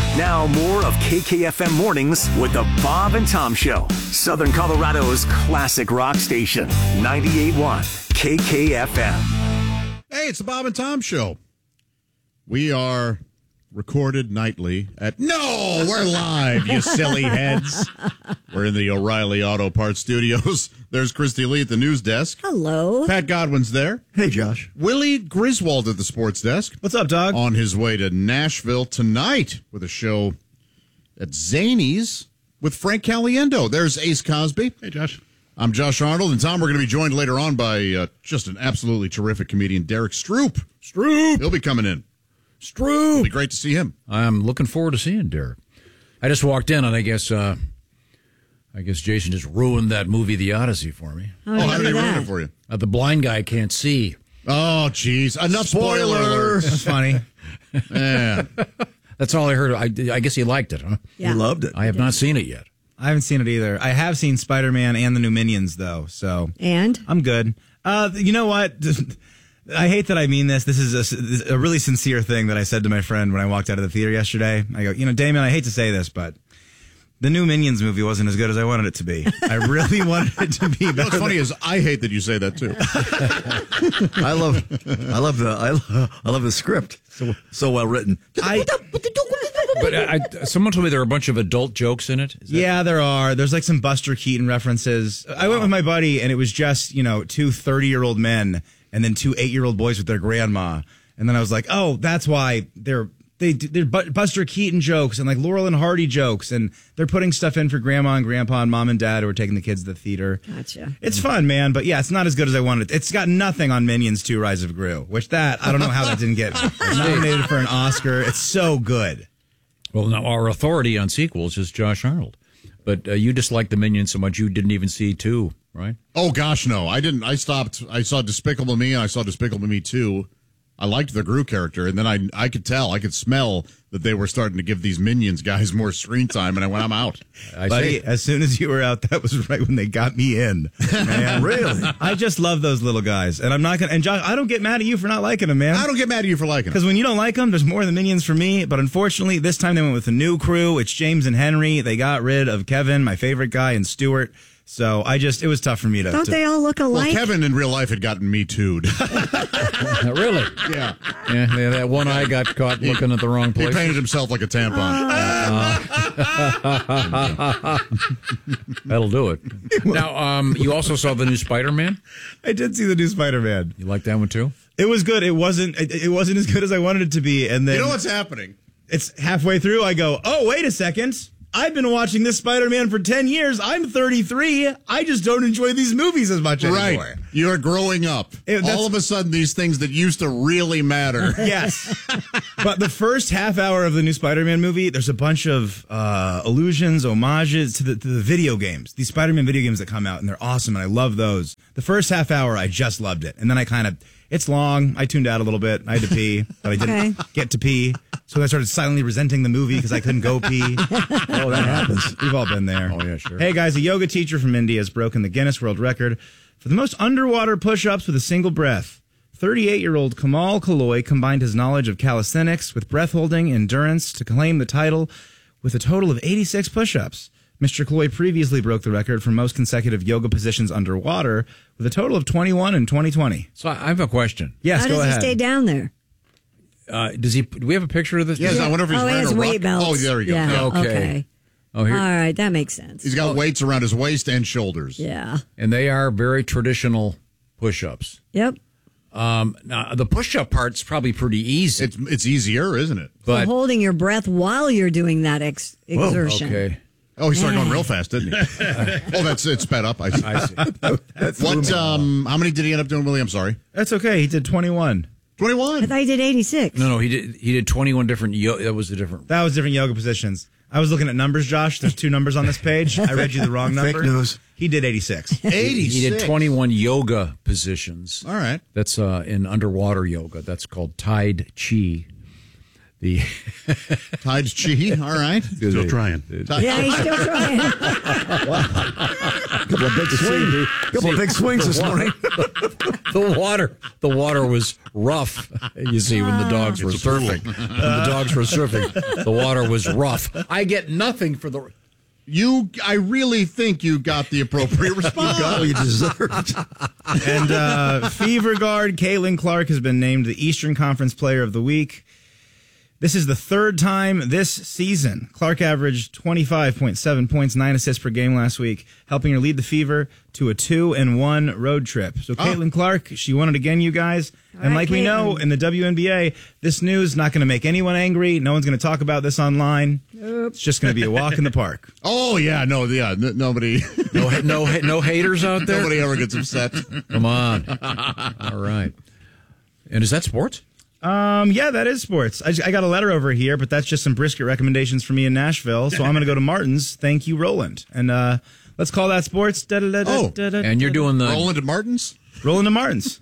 Now more of KKFM Mornings with the Bob and Tom Show. Southern Colorado's classic rock station, 98.1 KKFM. Hey, it's the Bob and Tom Show. We are recorded nightly at... No, we're live, you silly heads. We're in the O'Reilly Auto Parts Studios. There's Christy Lee at the news desk. Hello. Pat Godwin's there. Hey, Josh. Willie Griswold at the sports desk. What's up, dog? On his way to Nashville tonight with a show at Zany's with Frank Caliendo. There's Ace Cosby. Hey, Josh. I'm Josh Arnold, and Tom, we're going to be joined later on by just an absolutely terrific comedian, Derek Stroop. He'll be coming in. It'll be great to see him. I'm looking forward to seeing Derek. I just walked in, and I guess Jason just ruined that movie, The Odyssey, for me. How did he ruin it for you? The blind guy can't see. Oh, jeez. Enough spoiler alert. That's funny. Yeah. That's all I heard. I guess he liked it, huh? Yeah. You loved it. I have not seen it yet. I haven't seen it either. I have seen Spider-Man and the new Minions, though, so And? I'm good. You know what? I hate that I mean this. This is a really sincere thing that I said to my friend when I walked out of the theater yesterday. I go, Damon, I hate to say this, but the new Minions movie wasn't as good as I wanted it to be. I really wanted it to be better. What's funny is I hate that you say that, too. I love the script. So well written. But someone told me there are a bunch of adult jokes in it. Yeah, there are. There's like some Buster Keaton references. I went with my buddy, and it was just, two 30-year-old men and then two 8-year-old boys with their grandma. And then I was like, oh, that's why they're Buster Keaton jokes and like Laurel and Hardy jokes, and they're putting stuff in for grandma and grandpa and mom and dad who are taking the kids to the theater. Gotcha. It's fun, man, but yeah, it's not as good as I wanted. It's got nothing on Minions 2: Rise of Gru, which I don't know how that didn't get nominated for an Oscar. It's so good. Well, now our authority on sequels is Josh Arnold. But you disliked the Minions so much you didn't even see 2, right? Oh, gosh, no. I didn't. I stopped. I saw Despicable Me, and I saw Despicable Me 2. I liked the Gru character, and then I could tell, I could smell that they were starting to give these Minions guys more screen time, and I went, I'm out. Buddy, as soon as you were out, that was right when they got me in. Man, really? I just love those little guys, and I'm not gonna. And Josh, I don't get mad at you for not liking them, man. I don't get mad at you for liking them. Because when you don't like them, there's more than Minions for me. But unfortunately, this time they went with a new crew. It's James and Henry. They got rid of Kevin, my favorite guy, and Stuart. So it was tough for me to... Don't they all look alike? Well, Kevin in real life had gotten me too'd. Really? Yeah. Yeah, that one eye got caught looking at the wrong place. He painted himself like a tampon. That'll do it. Now, you also saw the new Spider-Man? I did see the new Spider-Man. You like that one, too? It was good. It wasn't as good as I wanted it to be. And then... You know what's happening? It's halfway through. I go, oh, wait a second. I've been watching this Spider-Man for 10 years. I'm 33. I just don't enjoy these movies as much anymore. Right. You're growing up. All of a sudden, these things that used to really matter. Yes. But the first half hour of the new Spider-Man movie, there's a bunch of allusions, homages to the video games. These Spider-Man video games that come out, and they're awesome, and I love those. The first half hour, I just loved it. And then it's long. I tuned out a little bit. I had to pee, but I didn't get to pee. So I started silently resenting the movie because I couldn't go pee. Oh, that happens. We've all been there. Oh, yeah, sure. Hey, guys, a yoga teacher from India has broken the Guinness World Record for the most underwater push-ups with a single breath. 38-year-old Kamal Kaloy combined his knowledge of calisthenics with breath-holding endurance to claim the title with a total of 86 push-ups. Mr. Kaloy previously broke the record for most consecutive yoga positions underwater with a total of 21 in 2020. So I have a question. Yes, How go does ahead. he stay down there? Do we have a picture of this? Yes, I wonder if he's he wearing has a weight rock. belts. Oh, there you go. Yeah. Okay. Oh, All here. right, that makes sense. He's got weights around his waist and shoulders. Yeah. And they are very traditional push-ups. Yep. Now, the push-up part's probably pretty easy. It's easier, isn't it? But So holding your breath while you're doing that exertion. okay. Oh, he started going real fast, didn't he? It sped up. I see. How many did he end up doing, Willie? I'm sorry. That's okay. He did 21. 21. I thought he did 86. No, he did 21 different. That was a different. That was different yoga positions. I was looking at numbers, Josh. There's 2 numbers on this page. I read you the wrong number. Fake news. He did 86. 86. He did 21 yoga positions. All right. That's in underwater yoga. That's called Tide Chi. The Tide's Chi, all right. Still trying. Yeah, he's still trying. Couple of big swings this morning. the water was rough. You see, when the dogs were surfing, the water was rough. I get nothing for the. I really think you got the appropriate response. You got what you deserved. And Fever Guard, Caitlin Clark has been named the Eastern Conference Player of the Week. This is the third time this season. Clark averaged 25.7 points, 9 assists per game last week, helping her lead the Fever to a 2-1 road trip. So Caitlin Clark, she won it again, you guys. And like we know in the WNBA, this news not going to make anyone angry. No one's going to talk about this online. It's just going to be a walk in the park. Oh, yeah. Nobody. No haters out there. Nobody ever gets upset. Come on. All right. And is that sports? Yeah, that is sports. I got a letter over here, but that's just some brisket recommendations for me in Nashville. So I'm going to go to Martin's. Thank you, Roland. And let's call that sports. And you're doing the Roland at Martin's? Rolling to Martin's.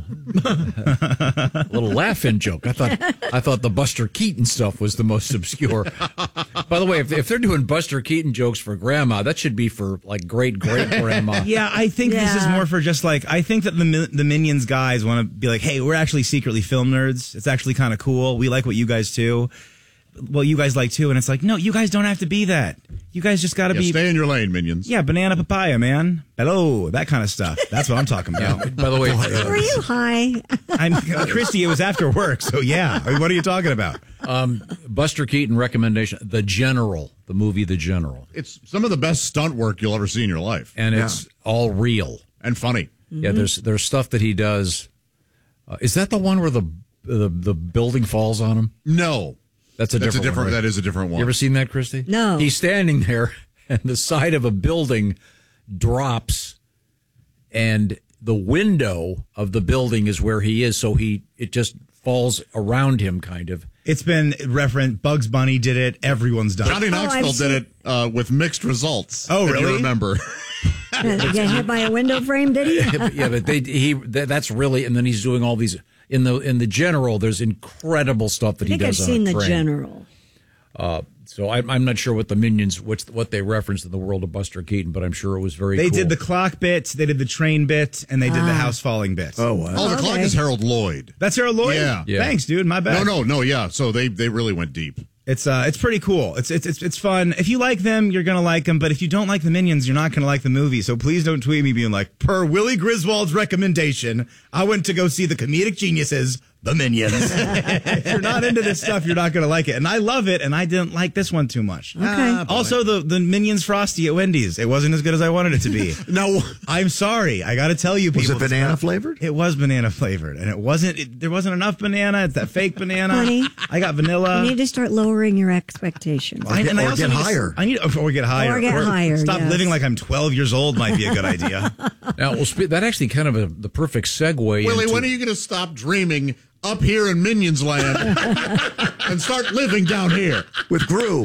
little laugh-in joke. I thought the Buster Keaton stuff was the most obscure. By the way, if they're doing Buster Keaton jokes for grandma, that should be for like great-great-grandma. Yeah, I think this is more for just like, I think that the Minions guys want to be like, hey, we're actually secretly film nerds. It's actually kind of cool. We like what you guys do. Well, you guys like too. And it's like, no, you guys don't have to be that. You guys just got to be. Stay in your lane, Minions. Yeah, banana papaya, man. Hello, that kind of stuff. That's what I'm talking about. By the way, Were you high? Christy, it was after work, so yeah. I mean, what are you talking about? Buster Keaton recommendation, The General, the movie The General. It's some of the best stunt work you'll ever see in your life. And it's all real. And funny. Yeah, there's stuff that he does. Is that the one where the building falls on him? No. That's a different one, right? That is a different one. You ever seen that, Christy? No. He's standing there, and the side of a building drops, and the window of the building is where he is, so it just falls around him, kind of. It's been referenced. Bugs Bunny did it. Everyone's done it. Johnny Knoxville did it with mixed results. Oh, if really? you remember. Did he get hit by a window frame, did he? Yeah, but that's really, and then he's doing all these. In the General, there's incredible stuff that he does. I've seen on a the train. General. So I'm not sure what the Minions, what they referenced in the world of Buster Keaton, but I'm sure it was very They cool. did the clock bit, they did the train bit, and they did the house falling bit. Oh, wow. Oh, the clock is Harold Lloyd. That's Harold Lloyd? Yeah. Thanks, dude. My bad. No, yeah. So they really went deep. It's pretty cool. It's fun. If you like them, you're gonna like them. But if you don't like the Minions, you're not gonna like the movie. So please don't tweet me being like, per Willie Griswold's recommendation, I went to go see the comedic geniuses, the Minions. If you're not into this stuff, you're not gonna like it. And I love it, and I didn't like this one too much. Okay. Also, the Minions Frosty at Wendy's, it wasn't as good as I wanted it to be. No. I'm sorry. I gotta tell you, people. Was it banana flavored? It was banana flavored, and there wasn't enough banana. It's that fake banana. Honey, I got vanilla. You need to start lowering your expectations. Or get higher. I need or get higher. Or get higher, Stop yes. living like I'm 12 years old might be a good idea. Now, that actually kind of the perfect segue. Willie, into, when are you going to stop dreaming up here in Minions Land and start living down here? With Gru.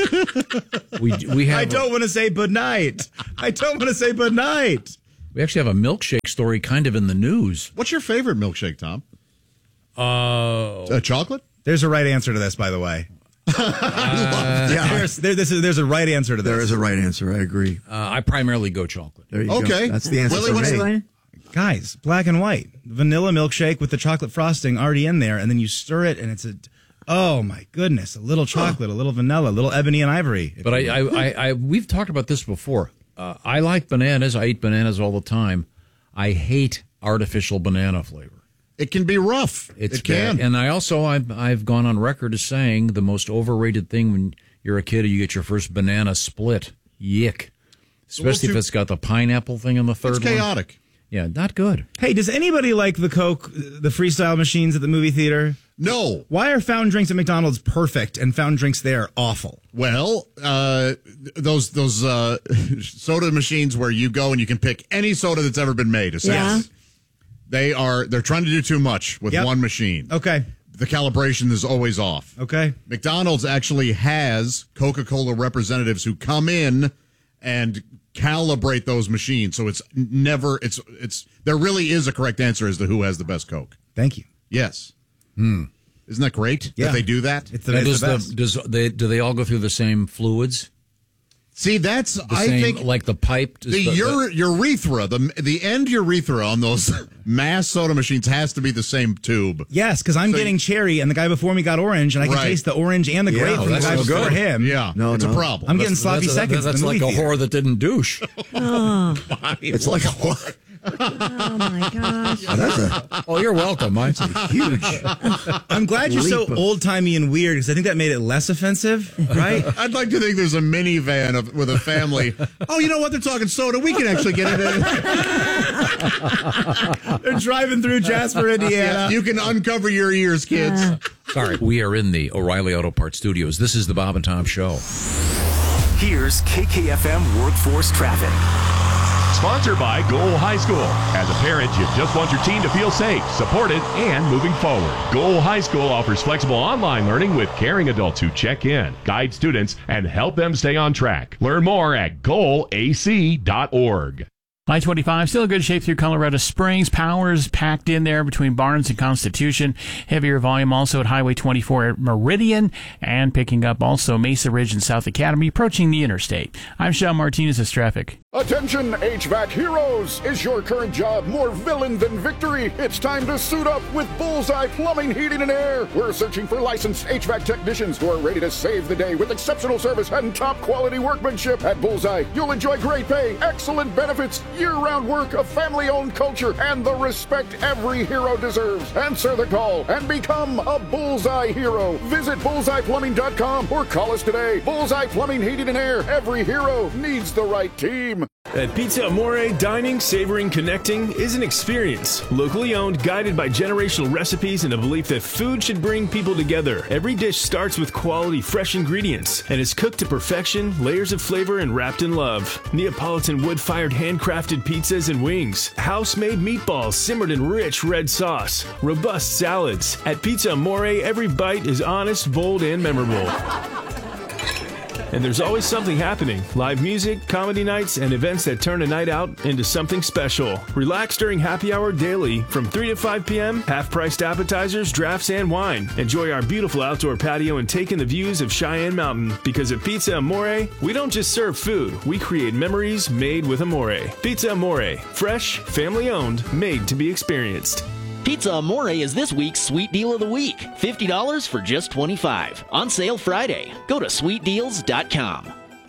we have I don't want to say good night. I don't want to say good night. we actually have a milkshake story kind of in the news. What's your favorite milkshake, Tom? Chocolate? There's a right answer to this, by the way. Yeah, There's a right answer to this. there is a right answer. I agree. I primarily go chocolate. There you Okay. go. That's the answer Willie, for what's me. Guys, black and white. Vanilla milkshake with the chocolate frosting already in there, and then you stir it, and it's oh my goodness, a little chocolate, a little vanilla, a little ebony and ivory. But we've talked about this before. I like bananas. I eat bananas all the time. I hate artificial banana flavor. It can be rough. It's it can. bad. And I've gone on record as saying the most overrated thing when you're a kid, you get your first banana split. Yick. Especially if it's got the pineapple thing in the third It's one. chaotic. Yeah, not good. Hey, does anybody like the Coke, the freestyle machines at the movie theater? No. Why are fountain drinks at McDonald's perfect and fountain drinks there awful? Well, those soda machines where you go and you can pick any soda that's ever been made. Essentially. Yeah. They're trying to do too much with one machine. Okay. The calibration is always off. Okay. McDonald's actually has Coca-Cola representatives who come in and calibrate those machines. So it's there really is a correct answer as to who has the best Coke. Thank you. Yes. Isn't that great Yeah. that they do that? It's the best. Do they all go through the same fluids? See, that's, The I same, think, like the pipe. the urethra, the end urethra on those mass soda machines has to be the same tube. Yes, because I'm getting cherry, and the guy before me got orange, and I can Right. taste the orange and the Yeah, grape oh, from the that's guy no before good. him. Yeah, No, it's a no. problem. I'm getting sloppy seconds. That's in the like a movie theater. whore that didn't douche. It's like what? Oh my gosh. That's a Oh, you're welcome. huge. I'm glad you're so leap of- old timey and weird because I think that made it less offensive, right? I'd like to think there's a minivan with a family. Oh, you know what? They're talking soda. We can actually get it in. They're driving through Jasper, Indiana. You can uncover your ears, kids. Sorry. We are in the O'Reilly Auto Parts studios. This is the Bob and Tom Show. Here's KKFM Workforce Traffic. Sponsored by Goal High School. As a parent, you just want your team to feel safe, supported, and moving forward. Goal High School offers flexible online learning with caring adults who check in, guide students, and help them stay on track. Learn more at goalac.org. I-25 still in good shape through Colorado Springs. Power's packed in there between Barnes and Constitution. Heavier volume also at Highway 24 at Meridian, and picking up also Mesa Ridge and South Academy approaching the interstate. I'm Sean Martinez with traffic. Attention HVAC heroes! Is your current job more villain than victory? It's time to suit up with Bullseye Plumbing, Heating, and Air. We're searching for licensed HVAC technicians who are ready to save the day with exceptional service and top quality workmanship. At Bullseye, you'll enjoy great pay, excellent benefits, year-round work, a family-owned culture, and the respect every hero deserves. Answer the call and become a Bullseye hero. Visit bullseyeplumbing.com or call us today. Bullseye Plumbing, Heating, and Air. Every hero needs the right team. At Pizza Amore, dining, savoring, connecting is an experience. Locally owned, guided by generational recipes and a belief that food should bring people together. Every dish starts with quality, fresh ingredients and is cooked to perfection, layers of flavor, and wrapped in love. Neapolitan wood-fired handcrafted pizzas and wings. House-made meatballs simmered in rich red sauce. Robust salads. At Pizza Amore, every bite is honest, bold, and memorable. And there's always something happening. Live music, comedy nights, and events that turn a night out into something special. Relax during happy hour daily from 3 to 5 p.m., half-priced appetizers, drafts, and wine. Enjoy our beautiful outdoor patio and take in the views of Cheyenne Mountain. Because at Pizza Amore, we don't just serve food, we create memories made with Amore. Pizza Amore. Fresh, family-owned, made to be experienced. Pizza Amore is this week's Sweet Deal of the Week. $50 for just $25. On sale Friday. Go to sweetdeals.com.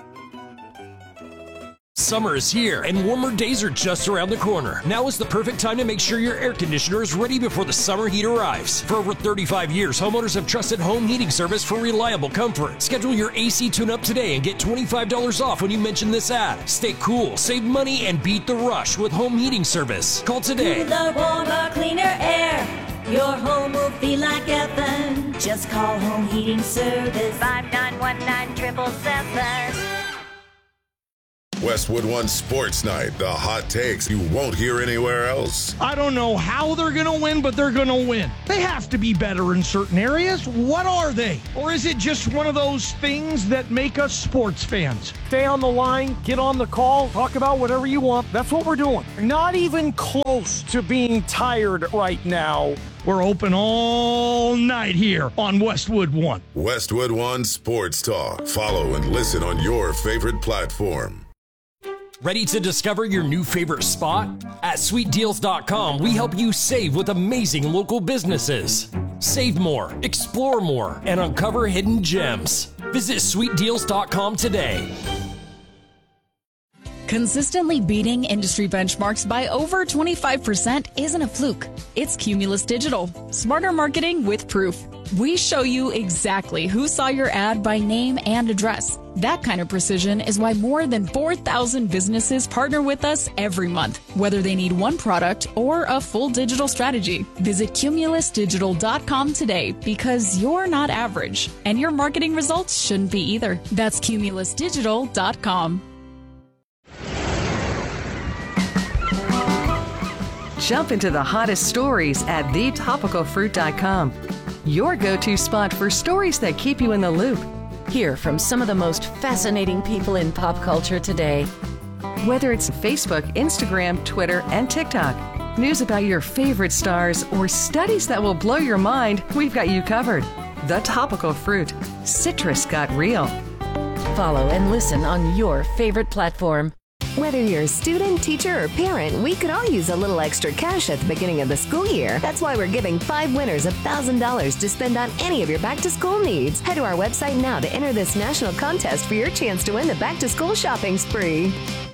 Summer is here, and warmer days are just around the corner. Now is the perfect time to make sure your air conditioner is ready before the summer heat arrives. For over 35 years, homeowners have trusted Home Heating Service for reliable comfort. Schedule your AC tune-up today and get $25 off when you mention this ad. Stay cool, save money, and beat the rush with Home Heating Service. Call today. Cooler, warmer, cleaner air. Your home will feel like heaven. Just call Home Heating Service. 5919-777. Westwood One Sports Night, the hot takes you won't hear anywhere else. I don't know how they're going to win, but they're going to win. They have to be better in certain areas. What are they? Or is it just one of those things that make us sports fans? Stay on the line, get on the call, talk about whatever you want. That's what we're doing. Not even close to being tired right now. We're open all night here on Westwood One. Westwood One Sports Talk. Follow and listen on your favorite platform. Ready to discover your new favorite spot? At sweetdeals.com, we help you save with amazing local businesses. Save more, explore more, and uncover hidden gems. Visit sweetdeals.com today. Consistently beating industry benchmarks by over 25% isn't a fluke. It's Cumulus Digital. Smarter marketing with proof. We show you exactly who saw your ad by name and address. That kind of precision is why more than 4,000 businesses partner with us every month, whether they need one product or a full digital strategy. Visit cumulusdigital.com today because you're not average, and your marketing results shouldn't be either. That's cumulusdigital.com. Jump into the hottest stories at thetopicalfruit.com. Your go-to spot for stories that keep you in the loop. Hear from some of the most fascinating people in pop culture today. Whether it's Facebook, Instagram, Twitter, and TikTok, news about your favorite stars, or studies that will blow your mind, we've got you covered. The Topical Fruit. Citrus got real. Follow and listen on your favorite platform. Whether you're a student, teacher, or parent, we could all use a little extra cash at the beginning of the school year. That's why we're giving 5 winners $1,000 to spend on any of your back-to-school needs. Head to our website now to enter this national contest for your chance to win the back-to-school shopping spree.